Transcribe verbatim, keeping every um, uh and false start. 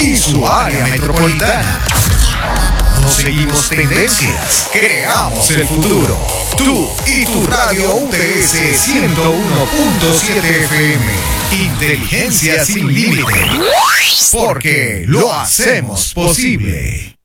y su área metropolitana. No seguimos tendencias, creamos el futuro. Tú y tu radio U T S ciento uno punto siete F M. Inteligencia sin límite. Porque lo hacemos posible.